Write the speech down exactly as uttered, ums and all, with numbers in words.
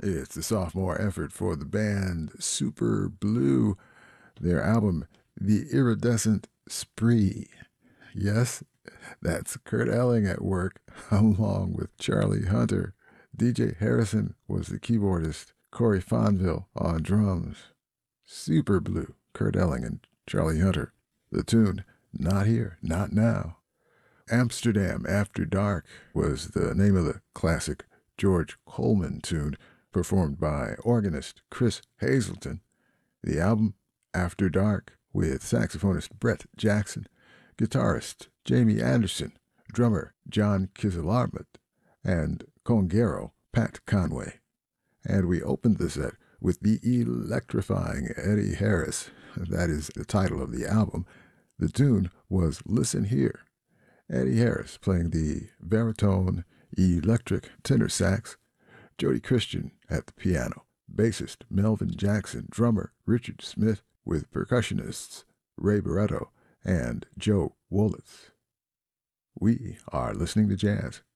It's the sophomore effort for the band Super Blue, their album The Iridescent Spree. Yes, that's Kurt Elling at work, along with Charlie Hunter. D J Harrison was the keyboardist, Corey Fonville on drums. Super Blue, Kurt Elling and Charlie Hunter. The tune, Not Here, Not Now. Amsterdam After Dark was the name of the classic George Coleman tune, performed by organist Chris Hazelton. The album, After Dark, with saxophonist Brett Jackson, guitarist Jamie Anderson, drummer John Kizilarbut, and conguero Pat Conway. And we opened the set with the electrifying Eddie Harris. That is the title of the album. The tune was Listen Here. Eddie Harris playing the baritone electric tenor sax, Jody Christian at the piano, bassist Melvin Jackson, drummer Richard Smith, with percussionists Ray Barretto and Joe Wolitz. We are listening to jazz.